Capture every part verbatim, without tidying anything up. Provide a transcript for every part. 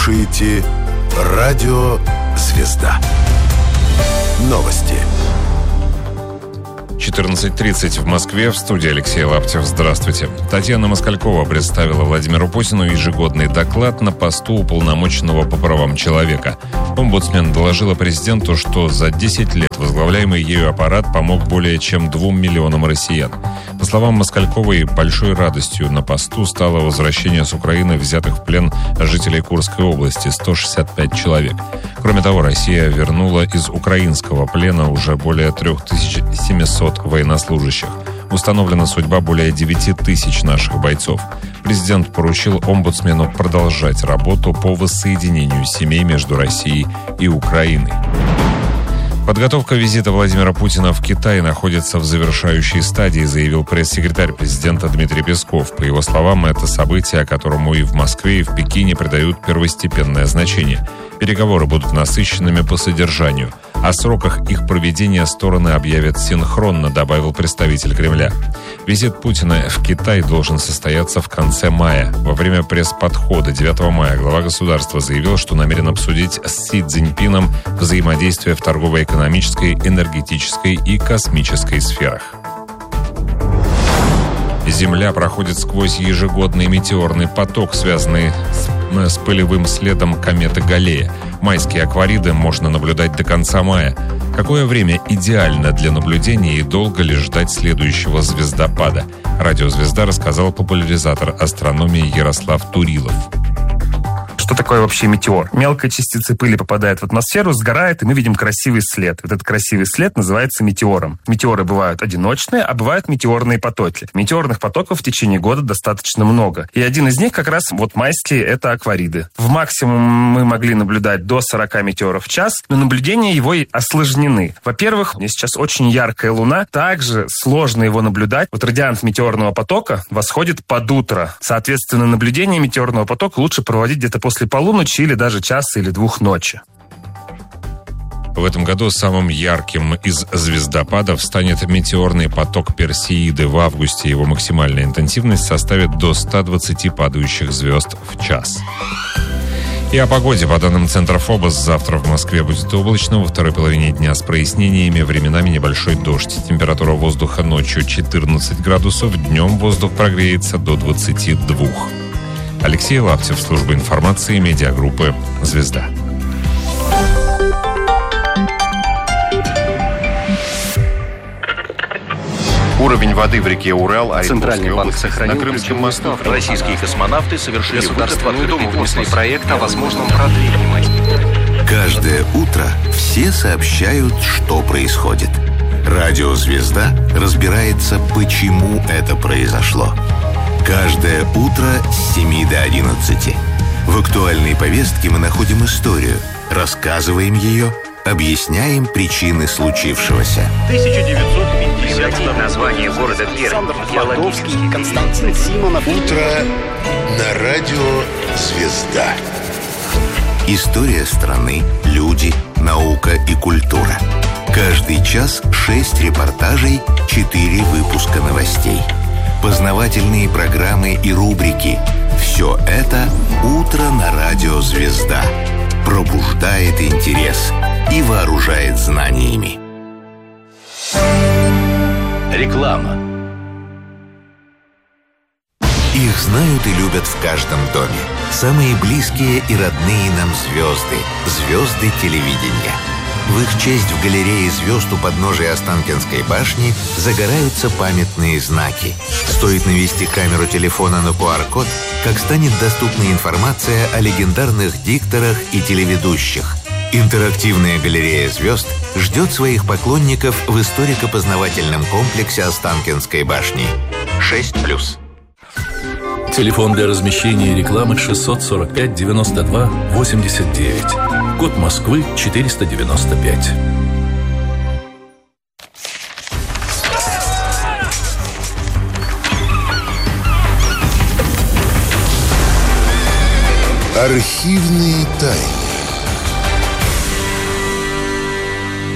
слушаете «Радио Звезда». Новости. четырнадцать тридцать в Москве. В студии Алексей Лаптев. Здравствуйте. Татьяна Москалькова представила Владимиру Путину ежегодный доклад на посту уполномоченного по правам человека. Омбудсмен доложила президенту, что за десять лет возглавляемый ею аппарат помог более чем двум миллионам россиян. По словам Москальковой, большой радостью на посту стало возвращение с Украины взятых в плен жителей Курской области – сто шестьдесят пять человек. Кроме того, Россия вернула из украинского плена уже более три тысячи семьсот военнослужащих. Установлена судьба более девять тысяч наших бойцов. Президент поручил омбудсмену продолжать работу по воссоединению семей между Россией и Украиной. Подготовка визита Владимира Путина в Китай находится в завершающей стадии, заявил пресс-секретарь президента Дмитрий Песков. По его словам, это событие, которому и в Москве, и в Пекине придают первостепенное значение. Переговоры будут насыщенными по содержанию. О сроках их проведения стороны объявят синхронно, добавил представитель Кремля. Визит Путина в Китай должен состояться в конце мая. Во время пресс-подхода девятого мая глава государства заявил, что намерен обсудить с Си Цзиньпином взаимодействие в торгово-экономической, энергетической и космической сферах. Земля проходит сквозь ежегодный метеорный поток, связанный с, с пылевым следом кометы Галлея. Майские аквариды можно наблюдать до конца мая. Какое время идеально для наблюдения и долго ли ждать следующего звездопада? Радио «Звезда» рассказал популяризатор астрономии Ярослав Турилов. Что такое вообще метеор? Мелкая частица пыли попадает в атмосферу, сгорает, и мы видим красивый след. Этот красивый след называется метеором. Метеоры бывают одиночные, а бывают метеорные потоки. Метеорных потоков в течение года достаточно много. И один из них как раз вот майские — это аквариды. В максимум мы могли наблюдать до сорок метеоров в час, но наблюдения его и осложнены. Во-первых, сейчас очень яркая луна, также сложно его наблюдать. Вот радиант метеорного потока восходит под утро. Соответственно, наблюдение метеорного потока лучше проводить где-то после после полуночи или даже часа или двух ночи. В этом году самым ярким из звездопадов станет метеорный поток Персеиды. В августе его максимальная интенсивность составит до ста двадцати падающих звезд в час. И о погоде. По данным Центра ФОБОС, завтра в Москве будет облачно, во второй половине дня с прояснениями, временами небольшой дождь. Температура воздуха ночью четырнадцать градусов, днем воздух прогреется до двадцати двух. Алексей Лаптев, служба информации медиагруппы «Звезда». Уровень воды в реке Урал, Центральный банк сохранил на Крымском мосту. Российские космонавты совершили государственный думательный проект о возможном продлении. Каждое утро все сообщают, что происходит. Радио «Звезда» разбирается, почему это произошло. Каждое утро с семи до одиннадцати. В актуальной повестке мы находим историю, рассказываем ее, объясняем причины случившегося. тысяча девятьсот пятьдесят второй название города Пермь. Мордовский, Константин Симонов. Утро на радио «Звезда». История страны, люди, наука и культура. Каждый час шесть репортажей, четыре выпуска новостей. Познавательные программы и рубрики. Все это «Утро на радио «Звезда». Пробуждает интерес и вооружает знаниями. Реклама. Их знают и любят в каждом доме. Самые близкие и родные нам звезды. Звезды телевидения. В их честь в галерее звезд у подножия Останкинской башни загораются памятные знаки. Стоит навести камеру телефона на ку ар-код, как станет доступна информация о легендарных дикторах и телеведущих. Интерактивная галерея звезд ждет своих поклонников в историко-познавательном комплексе Останкинской башни. шесть плюс. Телефон для размещения рекламы шестьсот сорок пять девяносто два восемьдесят девять. Код Москвы четыреста девяносто пять. Архивные тайны.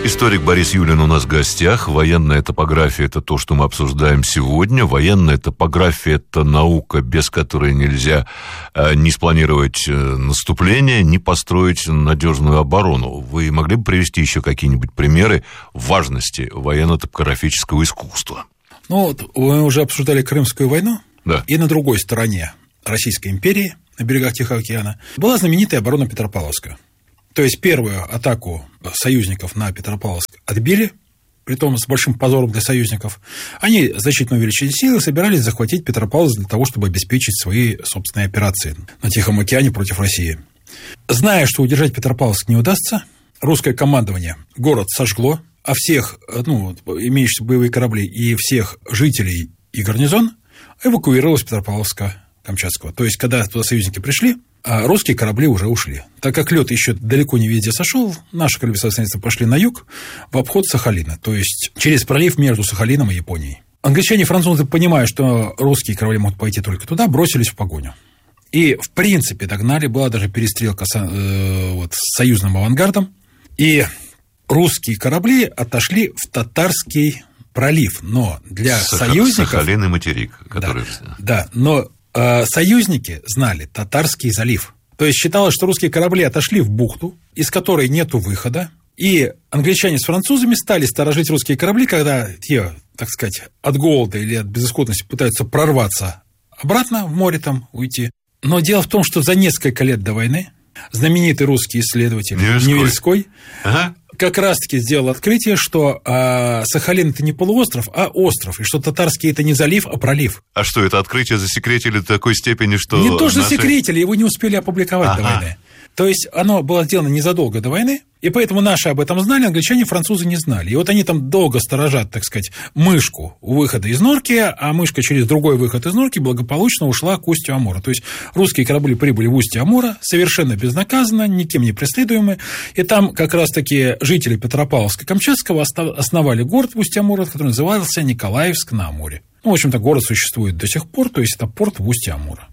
Историк Борис Юлин у нас в гостях. Военная топография – это то, что мы обсуждаем сегодня. Военная топография – это наука, без которой нельзя э, ни спланировать э, наступление, ни построить надежную оборону. Вы могли бы привести еще какие-нибудь примеры важности военно-топографического искусства? Ну, вот мы уже обсуждали Крымскую войну, да. И на другой стороне Российской империи, на берегах Тихого океана, была знаменитая оборона Петропавловска. То есть первую атаку союзников на Петропавловск отбили, притом с большим позором для союзников. Они значительно увеличили силы и собирались захватить Петропавловск для того, чтобы обеспечить свои собственные операции на Тихом океане против России. Зная, что удержать Петропавловск не удастся, русское командование город сожгло, а всех, ну, имеющиеся боевые корабли и всех жителей и гарнизон эвакуировалось с Петропавловска-Камчатского. То есть, когда туда союзники пришли, а русские корабли уже ушли. Так как лед еще далеко не везде сошел, наши корабли, соответственно, пошли на юг в обход Сахалина, то есть через пролив между Сахалином и Японией. Англичане и французы, понимая, что русские корабли могут пойти только туда, бросились в погоню. И, в принципе, догнали, была даже перестрелка с, э, вот, с союзным авангардом, и русские корабли отошли в Татарский пролив, но для Сах... союзников... Сахалин и материк, который... Да, да, но э, союзники знали Татарский залив. То есть считалось, что русские корабли отошли в бухту, из которой нету выхода, и англичане с французами стали сторожить русские корабли, когда те, так сказать, от голода или от безысходности пытаются прорваться обратно в море, там уйти. Но дело в том, что за несколько лет до войны знаменитый русский исследователь Невельской, Невельской ага. как раз-таки сделал открытие, что а, Сахалин – это не полуостров, а остров, и что Татарский – это не залив, а пролив. А что, это открытие засекретили до такой степени, что... Не то, что наши... засекретили, его не успели опубликовать ага. до войны. То есть, оно было сделано незадолго до войны, и поэтому наши об этом знали, англичане и французы не знали. И вот они там долго сторожат, так сказать, мышку у выхода из норки, а мышка через другой выход из норки благополучно ушла к устью Амура. То есть, русские корабли прибыли в устье Амура совершенно безнаказанно, никем не преследуемы, и там как раз-таки жители Петропавловска-Камчатского основали город в устье Амура, который назывался Николаевск на Амуре. Ну, в общем-то, город существует до сих пор, то есть, это порт в устье Амура.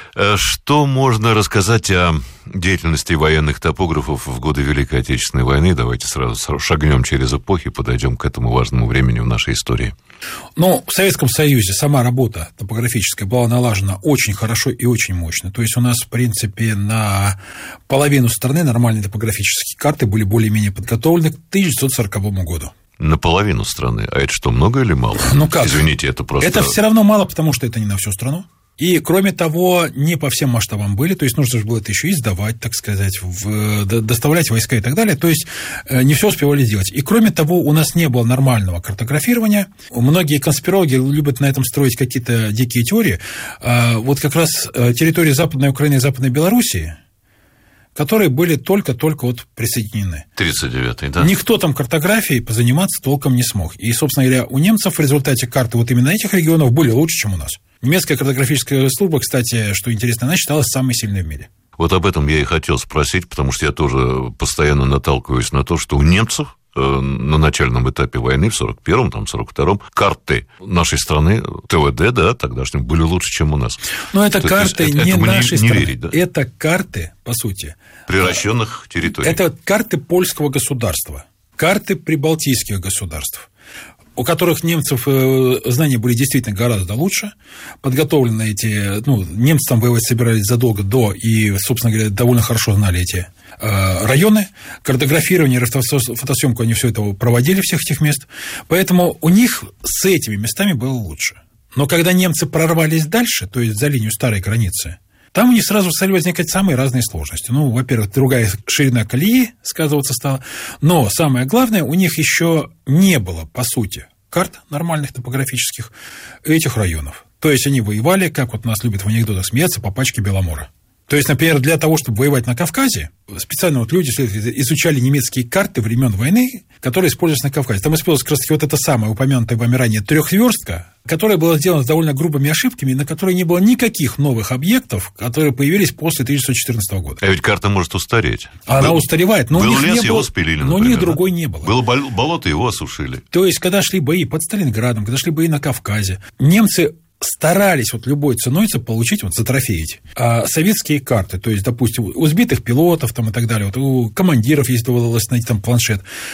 Что можно рассказать о деятельности военных топографов в годы Великой Отечественной войны? Давайте сразу шагнем через эпохи, подойдем к этому важному времени в нашей истории. Ну, в Советском Союзе сама работа топографическая была налажена очень хорошо и очень мощно. То есть у нас, в принципе, на половину страны нормальные топографические карты были более-менее подготовлены к тысяча девятьсот сороковому году. Наполовину страны. А это что, много или мало? Ну как? Извините, это просто... Это все равно мало, потому что это не на всю страну. И, кроме того, не по всем масштабам были, то есть нужно же было это еще и сдавать, так сказать, в, доставлять войска и так далее, то есть не все успевали делать. И, кроме того, у нас не было нормального картографирования. Многие конспирологи любят на этом строить какие-то дикие теории. Вот как раз территории Западной Украины и Западной Белоруссии, которые были только-только вот присоединены. тридцать девятый, да? Никто там картографией позаниматься толком не смог. И, собственно говоря, у немцев в результате карты вот именно этих регионов были лучше, чем у нас. Немецкая картографическая служба, кстати, что интересно, она считалась самой сильной в мире. Вот об этом я и хотел спросить, потому что я тоже постоянно наталкиваюсь на то, что у немцев на начальном этапе войны, в сорок первом, там, сорок втором, карты нашей страны, ТВД, да, тогдашние, были лучше, чем у нас. Но это то карты есть, не нашей не страны. Верить, да? Это карты, по сути. Приращенных территорий. Это карты польского государства, карты прибалтийских государств, у которых немцев знания были действительно гораздо лучше, подготовлены эти, ну, немцы там воевать собирались задолго до, и, собственно говоря, довольно хорошо знали эти э, районы, картографирование, фотосъемку, они все это проводили, всех этих мест, поэтому у них с этими местами было лучше. Но когда немцы прорвались дальше, то есть за линию старой границы, там у них сразу стали возникать самые разные сложности. Ну, во-первых, другая ширина колеи сказываться стала. Но самое главное, у них еще не было, по сути, карт нормальных топографических этих районов. То есть они воевали, как вот нас любят в анекдотах смеяться, по пачке Беломора. То есть, например, для того, чтобы воевать на Кавказе, специально вот люди изучали немецкие карты времен войны, которые использовались на Кавказе. Там использовалась как раз вот эта самая упомянутая вами ранее трехверстка, которая была сделана с довольно грубыми ошибками, на которой не было никаких новых объектов, которые появились после тысяча девятьсот четырнадцатого года. А ведь карта может устареть. Она был, устаревает, но был у них лес, не было, его спилили, но у них другой не было. Было болото, его осушили. То есть, когда шли бои под Сталинградом, когда шли бои на Кавказе, немцы старались вот любой ценой получить, вот затрофеить а советские карты, то есть, допустим, у сбитых пилотов там и так далее, вот у командиров, если удалось найти там планшет,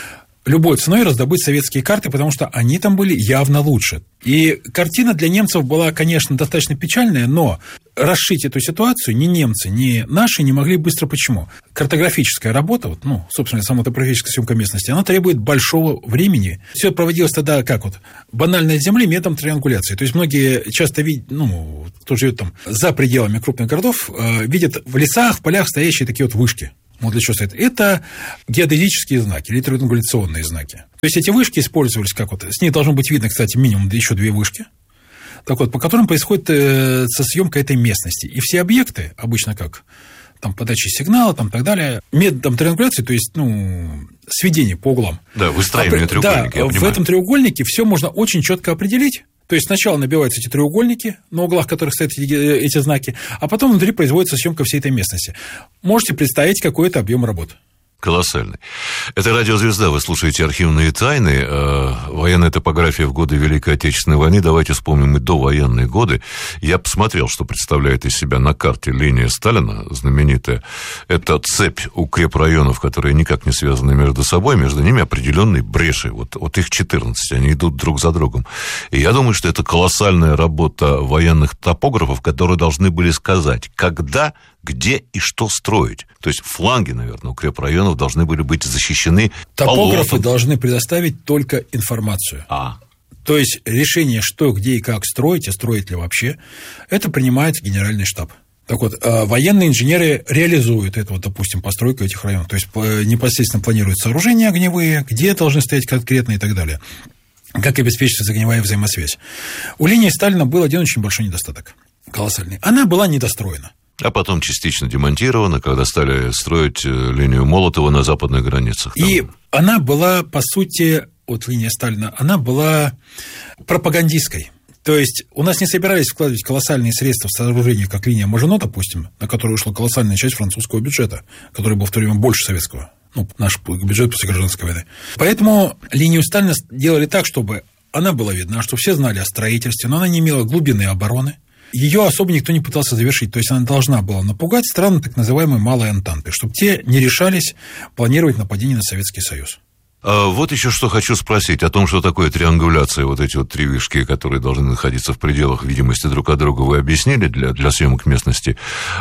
любой ценой раздобыть советские карты, потому что они там были явно лучше. И картина для немцев была, конечно, достаточно печальная, но расшить эту ситуацию ни немцы, ни наши не могли быстро. Почему? Картографическая работа, вот, ну, собственно, сама топографическая съемка местности, она требует большого времени. Все проводилось тогда как вот банальной земли методом триангуляции. То есть многие часто видят, ну, кто живет там за пределами крупных городов, э, видят в лесах, в полях стоящие такие вот вышки. Вот для чего стоит. Это геодезические знаки или триангуляционные знаки. То есть эти вышки использовались как вот. С них должно быть видно, кстати, минимум еще две вышки. Так вот, по которым происходит э, съемка этой местности. И все объекты, обычно как там подача сигнала, там так далее, методом триангуляции, то есть, ну, сведение по углам. Да, выстраивание а, треугольника. Да, в этом треугольнике все можно очень четко определить. То есть сначала набиваются эти треугольники, на углах которых стоят эти, эти знаки, а потом внутри производится съемка всей этой местности. Можете представить, какой это объем работы. Колоссальный. Это «Радиозвезда». Вы слушаете «Архивные тайны». Э, военная топография в годы Великой Отечественной войны. Давайте вспомним и довоенные годы. Я посмотрел, что представляет из себя на карте линия Сталина, знаменитая. Это цепь укрепрайонов, которые никак не связаны между собой. Между ними определенные бреши. Вот, вот их четырнадцать. Они идут друг за другом. И я думаю, что это колоссальная работа военных топографов, которые должны были сказать, когда, где и что строить. То есть фланги, наверное, укрепрайонов должны были быть защищены. Топографы полотом. Должны предоставить только информацию. А. То есть решение, что, где и как строить, и строить ли вообще, это принимает генеральный штаб. Так вот, военные инженеры реализуют это, вот, допустим, постройку этих районов. То есть непосредственно планируют сооружения огневые, где должны стоять конкретно и так далее. Как обеспечивается огневая взаимосвязь. У линии Сталина был один очень большой недостаток. Колоссальный. Она была недостроена. А потом частично демонтирована, когда стали строить линию Молотова на западных границах. Там. И она была, по сути, вот линия Сталина, она была пропагандистской. То есть у нас не собирались вкладывать колоссальные средства в сооружение, как линия Мажино, допустим, на которую ушла колоссальная часть французского бюджета, который был в то время больше советского. Ну, наш бюджет после гражданской войны. Поэтому линию Сталина делали так, чтобы она была видна, чтобы все знали о строительстве, но она не имела глубины обороны. Ее особо никто не пытался завершить. То есть она должна была напугать страны так называемой Малой Антанты, чтобы те не решались планировать нападение на Советский Союз. А вот еще что хочу спросить о том, что такое триангуляция. Вот эти вот три вышки, которые должны находиться в пределах видимости друг от друга, вы объяснили для, для съемок местности.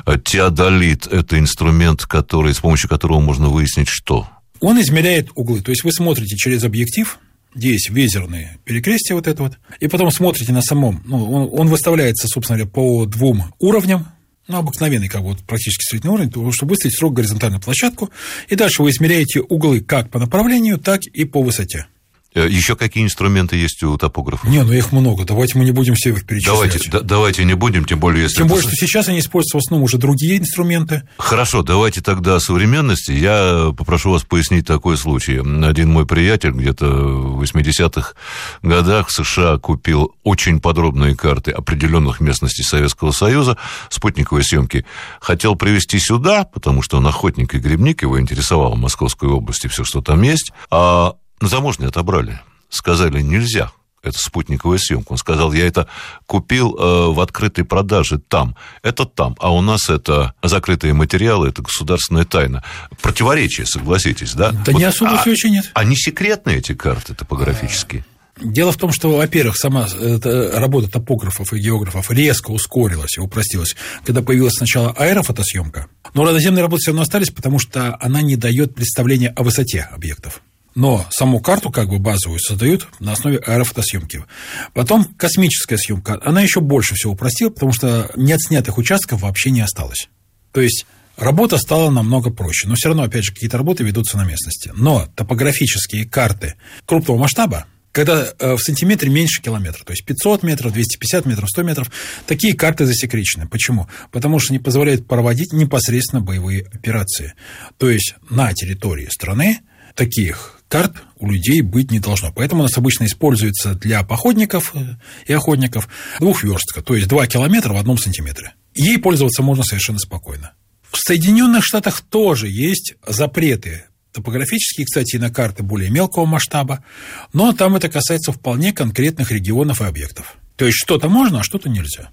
Теодолит – это инструмент, который, с помощью которого можно выяснить что? Он измеряет углы. То есть вы смотрите через объектив, здесь везерные перекрестия вот это вот, и потом смотрите на самом, ну, он, он выставляется, собственно говоря, по двум уровням, ну, обыкновенный, как бы, вот, практически средний уровень, чтобы выставить строго горизонтальную площадку, и дальше вы измеряете углы как по направлению, так и по высоте. Еще какие инструменты есть у топографов? Не, ну их много. Давайте мы не будем все их перечислять. Давайте, да, давайте не будем, тем более, если... Тем более, что сейчас они используются в основном уже другие инструменты. Хорошо, давайте тогда о современности. Я попрошу вас пояснить такой случай. Один мой приятель где-то в восьмидесятых годах в США купил очень подробные карты определенных местностей Советского Союза, спутниковой съемки. Хотел привезти сюда, потому что он охотник и грибник, его интересовало в Московской области все, что там есть, а на таможне отобрали. Сказали, нельзя. Это спутниковая съемка. Он сказал, я это купил э, в открытой продаже там. Это там. А у нас это закрытые материалы, это государственная тайна. Противоречие, согласитесь, да? Да вот, не особо а, все очень нет. Они секретные, эти карты топографические? Дело в том, что, во-первых, сама работа топографов и географов резко ускорилась и упростилась, когда появилась сначала аэрофотосъемка. Но радиоземные работы все равно остались, потому что она не дает представления о высоте объектов. Но саму карту, как бы базовую, создают на основе аэрофотосъемки. Потом космическая съемка, она еще больше всего упростила, потому что неотснятых участков вообще не осталось. То есть работа стала намного проще. Но все равно, опять же, какие-то работы ведутся на местности. Но топографические карты крупного масштаба, когда в сантиметре меньше километра, то есть пятьсот метров, двести пятьдесят метров, сто метров, такие карты засекречены. Почему? Потому что они позволяют проводить непосредственно боевые операции. То есть на территории страны таких карт у людей быть не должно. Поэтому у нас обычно используется для походников и охотников двухверстка, то есть два километра в одном сантиметре. Ей пользоваться можно совершенно спокойно. В Соединенных Штатах тоже есть запреты топографические, кстати, и на карты более мелкого масштаба, но там это касается вполне конкретных регионов и объектов. То есть что-то можно, а что-то нельзя.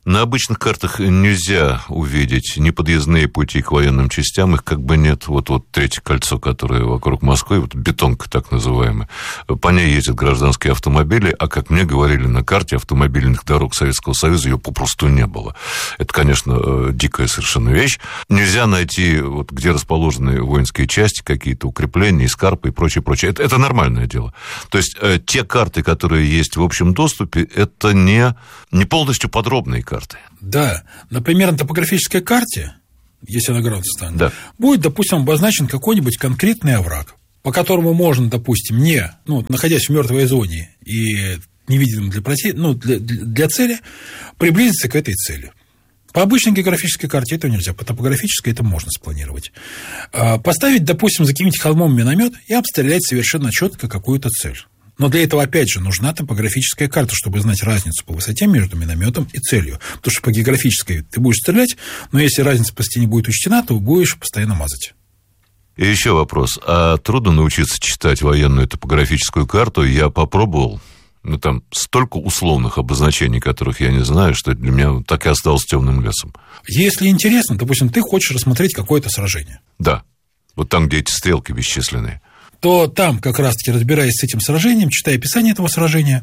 На обычных картах нельзя увидеть ни подъездные пути к военным частям, их как бы нет. Вот, вот третье кольцо, которое вокруг Москвы, вот бетонка так называемая, по ней ездят гражданские автомобили, а, как мне говорили, на карте автомобильных дорог Советского Союза ее попросту не было. Это, конечно, дикая совершенно вещь. Нельзя найти, вот, где расположены воинские части, какие-то укрепления, эскарпы и прочее, прочее. Это, это нормальное дело. То есть э, те карты, которые есть в общем доступе, это не, не полностью подробные карты. Да. Например, на топографической карте, если она грамотно станет, да. будет, допустим, обозначен какой-нибудь конкретный овраг, по которому можно, допустим, не, ну, находясь в мертвой зоне и невидимым для, проти... ну, для, для цели, приблизиться к этой цели. По обычной географической карте это нельзя, по топографической это можно спланировать. Поставить, допустим, за каким-нибудь холмом миномет и обстрелять совершенно четко какую-то цель. Но для этого, опять же, нужна топографическая карта, чтобы знать разницу по высоте между минометом и целью. Потому что по географической ты будешь стрелять, но если разница по стене будет учтена, то будешь постоянно мазать. И еще вопрос. А трудно научиться читать военную топографическую карту? Я попробовал. Ну, там столько условных обозначений, которых я не знаю, что для меня так и осталось темным лесом. Если интересно, допустим, ты хочешь рассмотреть какое-то сражение. Да. Вот там, где эти стрелки бесчисленные. То там, как раз-таки, разбираясь с этим сражением, читая описание этого сражения,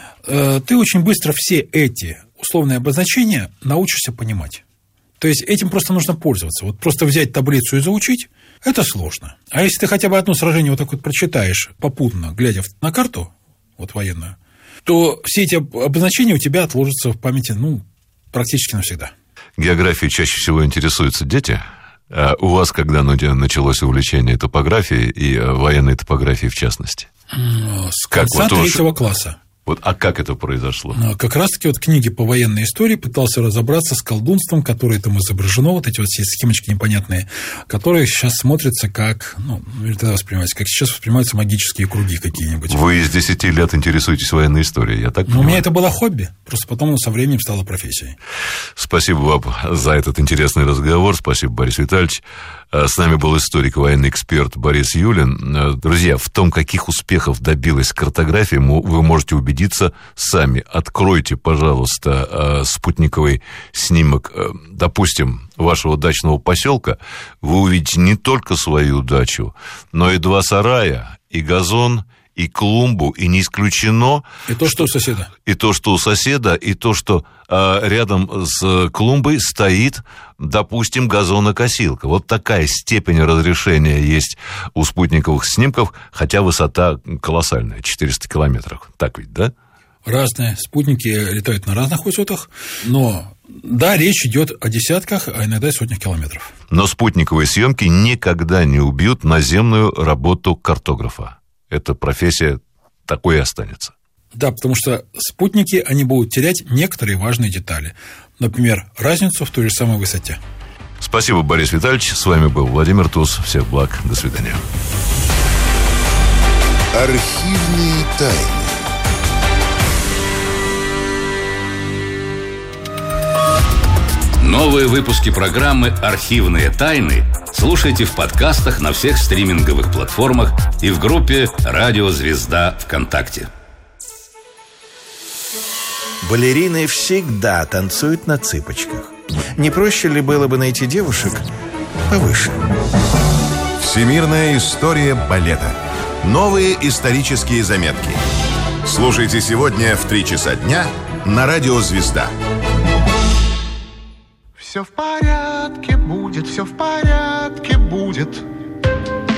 ты очень быстро все эти условные обозначения научишься понимать. То есть этим просто нужно пользоваться. Вот просто взять таблицу и заучить – это сложно. А если ты хотя бы одно сражение вот так вот прочитаешь попутно, глядя на карту, вот военную, то все эти обозначения у тебя отложатся в памяти, ну, практически навсегда. Географией чаще всего интересуются дети. А у вас когда началось увлечение топографией и военной топографией в частности? С конца вот третьего уж... класса. Вот, а как это произошло? Как раз-таки вот книги по военной истории пытался разобраться с колдунством, которое там изображено, вот эти вот все схемочки непонятные, которые сейчас смотрятся как, ну, или тогда воспринимаются, как сейчас воспринимаются магические круги какие-нибудь. Вы с десяти лет интересуетесь военной историей, я так понимаю? Ну, у меня это было хобби, просто потом со временем стало профессией. Спасибо вам за этот интересный разговор, спасибо, Борис Витальевич. С нами был историк, военный эксперт Борис Юлин. Друзья, в том, каких успехов добилась картография, вы можете убедиться сами. Откройте, пожалуйста, спутниковый снимок, допустим, вашего дачного поселка. Вы увидите не только свою дачу, но и два сарая, и газон, и клумбу, и не исключено... И то, что у соседа. И то, что у соседа, и то, что а, рядом с клумбой стоит, допустим, газонокосилка. Вот такая степень разрешения есть у спутниковых снимков, хотя высота колоссальная, четыреста километров. Так ведь, да? Разные. Спутники летают на разных высотах, но... Да, речь идет о десятках, а иногда и сотнях километров. Но спутниковые съемки никогда не убьют наземную работу картографа. Эта профессия такой и останется. Да, потому что спутники, они будут терять некоторые важные детали. Например, разницу в той же самой высоте. Спасибо, Борис Витальевич. С вами был Владимир Туз. Всех благ. До свидания. Архивные тайны. Новые выпуски программы «Архивные тайны» слушайте в подкастах на всех стриминговых платформах и в группе «Радио Звезда» ВКонтакте. Балерины всегда танцуют на цыпочках. Не проще ли было бы найти девушек повыше? Всемирная история балета. Новые исторические заметки. Слушайте сегодня в три часа дня на Радио Звезда. Все в порядке будет, все в порядке будет.